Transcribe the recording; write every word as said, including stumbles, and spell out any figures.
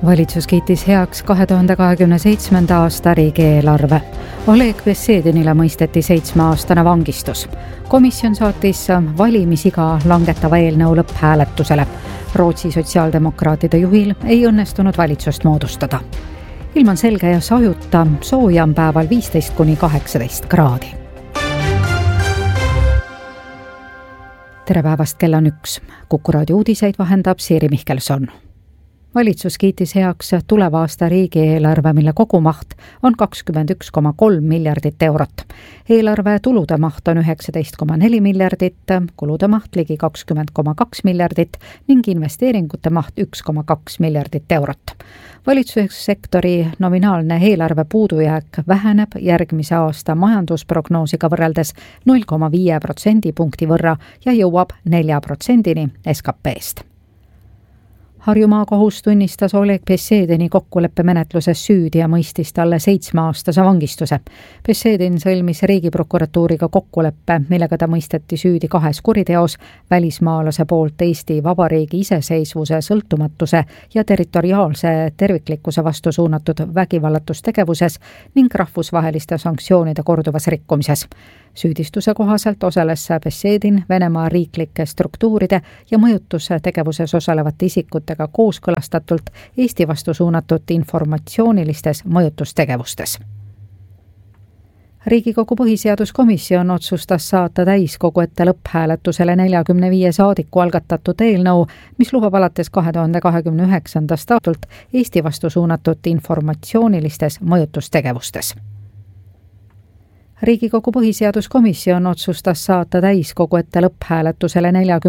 Valitsus kiitis heaks kahe tuhande kahekümne seitsmenda aasta riigieelarve. Oleg Besedinile mõisteti seitsmeaastane vangistus. Komisjon saatis valimisiga langetava eelnõu lõpphääletusele. Rootsi sotsiaaldemokraatide juhil ei õnnestunud valitsust moodustada. Ilman selge ja sajuta sooja on päeval viisteist kuni kaheksateist kraadi. Tere päevast, kell on üks. Kuku raadio uudiseid vahendab Siiri Mihkelson. Valitsus kiitis heaks tuleva aasta riigieelarve, mille kogumaht on kakskümmend üks koma kolm miljardit eurot. Eelarve tulude maht on üheksateist koma neli miljardit, kulude maht ligi kakskümmend koma kaks miljardit ning investeeringute maht üks koma kaks miljardit eurot. Valitsussektori nominaalne eelarve puudujääk väheneb järgmise aasta majandusprognoosiga võrreldes null koma viis protsendipunkti võrra ja jõuab nelja protsendini S K P-st. Harjumaa kohus tunnistas Oleg Besedini kokkuleppe menetluses süüdi ja mõistis talle seitsmeaastase vangistuse. Besedin sõlmis riigiprokuratuuriga kokkuleppe, millega ta mõisteti süüdi kahes kuriteos välismaalase poolt Eesti Vabariigi iseseisvuse, sõltumatuse ja territoriaalse terviklikkuse vastu suunatud vägivallatustegevuses ning rahvusvaheliste sanktsioonide korduvas rikkumises. Süüdistuse kohaselt osales Besedin Venemaa riiklike struktuuride ja mõjutustegevuses osalevate isikutega kooskõlastatult Eesti vastu suunatud informatsioonilistes mõjutustegevustes. Riigikogu põhiseaduskomisjon otsustas saata täiskogu ette lõpphääletusele neljakümne viie saadiku algatatud eelnõu, mis lubab alates kahe tuhande kahekümne üheksandast aastast Eesti vastu suunatud informatsioonilistes mõjutustegevustes. Riigikogu põhiseaduskomisjon otsustas saata täiskogu ette lõpphääletusele neljakümne